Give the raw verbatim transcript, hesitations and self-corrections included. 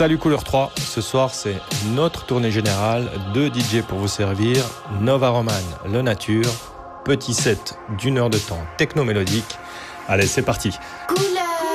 Salut Couleur trois, ce soir c'est notre tournée générale de D J pour vous servir. Nova Roman, Le Nature, petit set d'une heure de temps techno-mélodique. Allez, c'est parti. Cool.